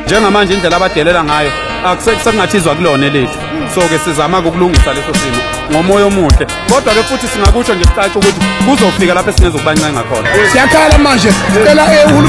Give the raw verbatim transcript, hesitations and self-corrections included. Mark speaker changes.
Speaker 1: Njengamanje indlela abadelela ngayo akusekungathizwa kulona lethu. So ke sizama ukulungisa leso simo ngomoya omuhle. Kodwa ke futhi singakusho nje kucaca ukuthi kuzofika lapho esingezokubancenga khona.
Speaker 2: Siyakhala manje. Cela